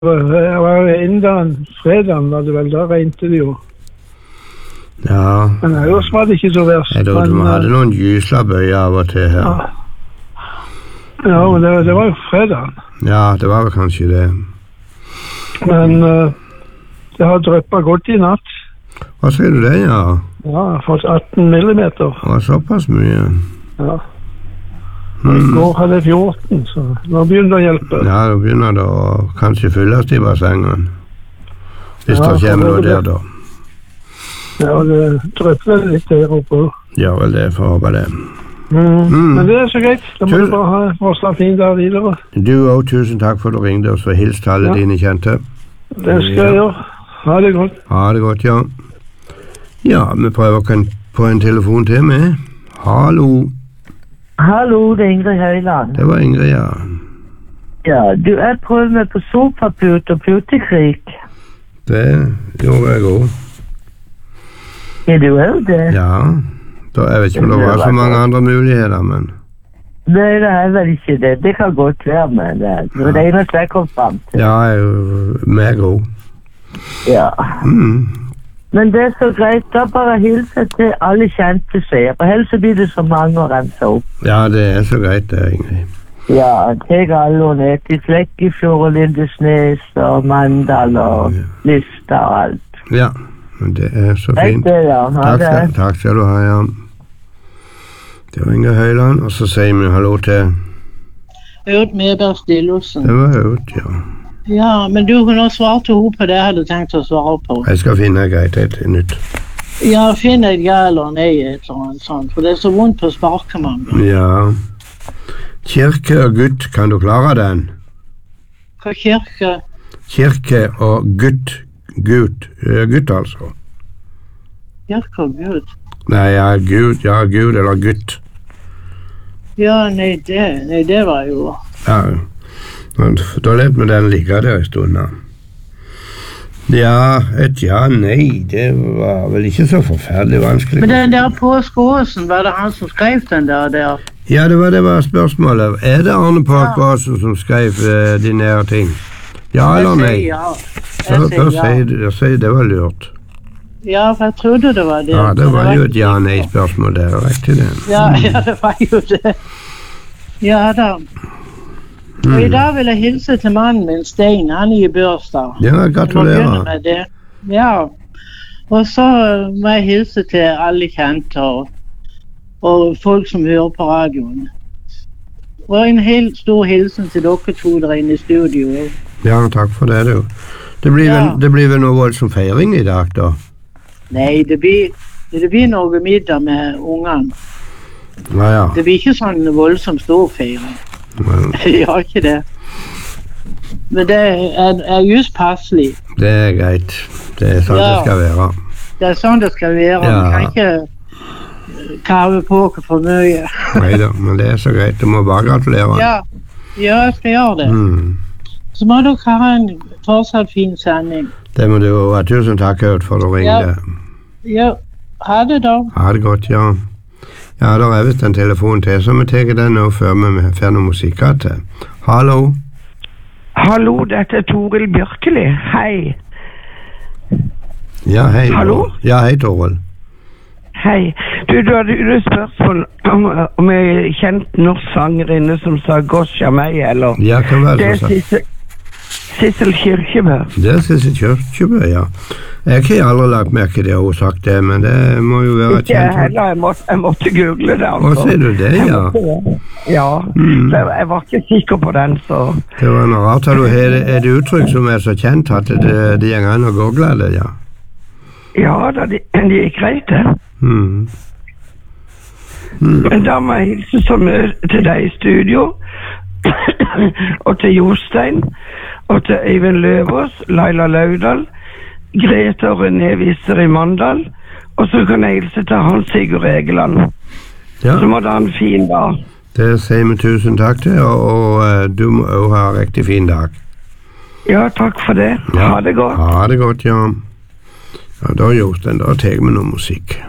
Jeg var inne fredagen, var det vel, da regnet det jo. Ja. Men ellers var det ikke så verst. Jeg trodde vi hadde noen gysla bøyer av og til her. Ja, men det var jo fredagen. Ja, det var vel kanskje det. Men det har dryppet godt i natt. Hva sier du det, ja? Ja, jeg har fått 18 millimeter. Det var såpass mye. Ja. I går hadde jeg 14, så nå begynner det å hjelpe. Ja, da begynner det å kanskje fylles i bassengen. Hvis det kommer noe der, da. Ja, det drypper litt der oppe. Ja, vel, det får håpe det. Men det er så greit. Da må du bare ha en forslag fin dag videre. Du også, tusen takk for at du ringte oss og hilste alle dine kjente. Det skal jeg gjøre. Ha det godt. Ha det godt, ja. Ja, vi prøver på en telefon til med. Hallo. Hallo, det er Ingrid Høyland. Det var Ingrid, ja. Ja, du, jeg prøver meg på sofaput og putekrik. Det gjorde jeg også. Er du også det? Ja. Da, jeg vet ikke om det var så mange andre muligheter, men... Nei, det er vel ikke det. Det kan godt være, men det var det eneste jeg kom frem til. Ja, meg også. Ja. Men det er så greit, da bare hilse til alle kjente ser. For helst blir det så mange å rense opp. Ja, det er så greit det, Ingrid. Ja, teg alle og ned til Flekkefjord og Lindesnes og Mandal og Lista og alt. Ja, men det er så fint. Takk skal du ha, ja. Det var Ingrid Høyland, og så sier vi hallo til... Aud Medberg Stillåsen. Det var Aud, ja. Ja, men du kunne svarte hun på det jeg hadde tenkt å svare på. Jeg skal finne greit et nytt. Ja, finne et ja eller nei, et eller annet sånt, for det er så vondt på sparkemann. Ja. Kirke og gutt, kan du klare den? Hva kirke? Kirke og gutt. Gutt altså. Kirke og Gud? Nei, ja, Gud eller gutt. Ja, nei, det var jo... Ja, da levde vi den like der i stunden. Ja, et ja, nei, det var vel ikke så forferdelig vanskelig. Men den der Påskeåsen, var det han som skrev den der? Ja, det var spørsmålet. Er det Arne Påskeåsen som skrev de nære ting? Ja eller nei? Jeg sier det var lurt. Ja, for jeg trodde det var det. Ja, det var jo et ja-nei-spørsmål der, riktig det. Ja, det var jo det. Ja da. Og i dag vil jeg hilse til mannen min, Stein, han er i Børstad. Ja, gratulerer. Ja, og så må jeg hilse til alle kjente og folk som hører på radioen. Og en helt stor hilsen til dere to der inne i studio. Ja, takk for det, du. Det blir vel noe voldsom feiring i dag, da? Nei, det blir noe middag med ungene. Ja. Det blir ikke sånn voldsom stor feiring. Jeg gjør ikke det. Men det er just passelig. Det er greit. Det er sånn det skal være. Det er sånn det skal være. Man kan ikke kave på for mye. Neida, men det er så greit. Du må bare gratulere. Ja, jeg skal gjøre det. Så må du ha en fortsatt fin sending. Det må du ha. Tusen takk, Aud, for at du ringte. Ja, ha det da. Ha det godt, ja. Ja, da er visst en telefon til, så vi tar den nå før vi får noe musikk til. Hallo? Hallo, dette er Toril Bjørkeli. Hei. Ja, hei. Hallo? Ja, hei, Toril. Hei. Du hadde jo spørsmål om jeg kjente norsk sangerinne som sa «Gosh av meg», eller... Ja, hva var det som sa? Sissel Kyrkjebø. Det er Sissel Kyrkjebø, ja. Jeg har aldri lagt merke til at hun sagt det, men det må jo være kjent. Ikke heller, jeg måtte google det, altså. Hva sier du det, ja? Ja, jeg var ikke sikker på den, så... Det var noe rart. Er det uttrykk som er så kjent at det gikk an å google det, ja? Ja, det gikk greit, det. Men da må jeg hilse så mye til deg i studio, og til Jostein, og til Eivind Løvås, Laila Laudal, Grete og René Visser i Mandal, og så kan jeg hilse til Hans Sigurd Egeland. Ja. Så må du ha en fin dag. Det sier vi tusen takk til, og du må også ha en riktig fin dag. Ja, takk for det. Ha det godt. Ha det godt, ja. Ja, da Jostein, da tar vi noe musikk.